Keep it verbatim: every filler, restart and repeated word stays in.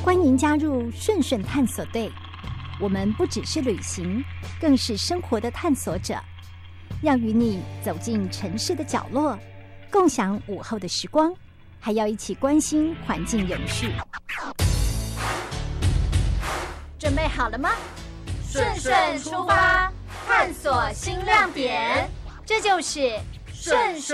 欢迎加入顺顺探索队，我们不只是旅行，更是生活的探索者，要与你走进城市的角落，共享午后的时光，还要一起关心环境永续。准备好了吗？ 顺顺出发，探索新亮点， 这就是顺顺